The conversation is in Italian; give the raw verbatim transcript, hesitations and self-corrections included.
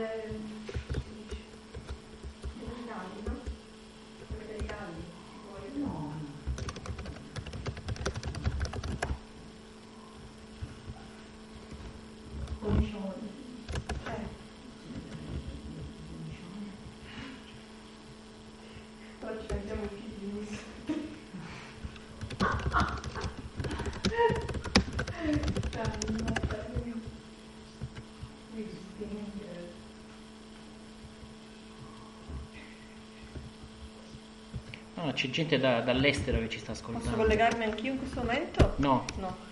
No, c'è gente da, dall'estero che ci sta ascoltando. Posso collegarmi anch'io in questo momento? No. No.